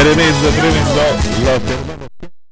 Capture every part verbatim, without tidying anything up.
Tremendo, tremendo. Los hermanos.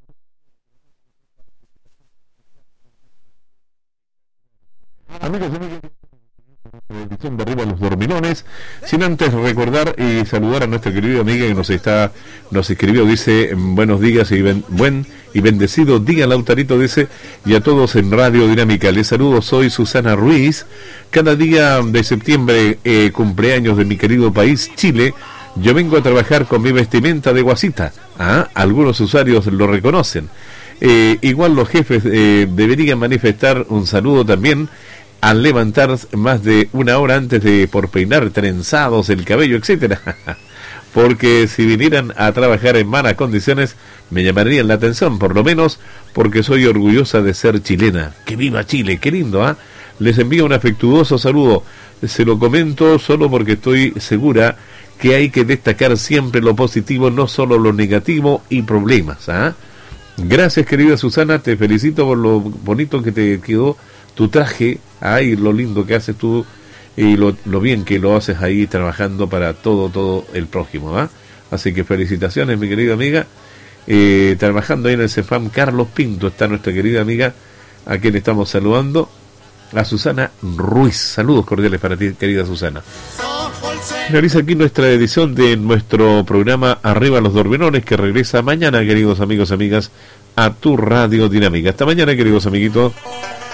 Amigos y amigas, edición de Arriba los Dormilones, sin antes recordar y saludar a nuestra querida amiga que nos está nos escribió, dice, buenos días y ben, buen y bendecido día, Lautarito, dice, y a todos en Radio Dinámica, les saludo, soy Susana Ruiz. Cada día de septiembre, eh, cumpleaños de mi querido país, Chile, yo vengo a trabajar con mi vestimenta de guasita. ¿Ah? Algunos usuarios lo reconocen. Eh, igual los jefes eh, deberían manifestar un saludo también al levantar más de una hora antes de por peinar trenzados el cabello, etcétera. Porque si vinieran a trabajar en malas condiciones me llamarían la atención, por lo menos porque soy orgullosa de ser chilena. ¡Que viva Chile! ¡Qué lindo! ¿Ah? Les envío un afectuoso saludo. Se lo comento solo porque estoy segura que hay que destacar siempre lo positivo, no solo lo negativo y problemas. ¿Ah? Gracias, querida Susana, te felicito por lo bonito que te quedó tu traje, ay, lo lindo que haces tú y lo, lo bien que lo haces ahí trabajando para todo, todo el prójimo, ¿ah? Así que felicitaciones, mi querida amiga. Eh, trabajando ahí en el CEFAM Carlos Pinto está nuestra querida amiga, a quien estamos saludando, a Susana Ruiz. Saludos cordiales para ti, querida Susana. Finaliza aquí nuestra edición de nuestro programa Arriba los Dormilones, que regresa mañana, queridos amigos y amigas, a tu Radio Dinámica. Hasta mañana, queridos amiguitos.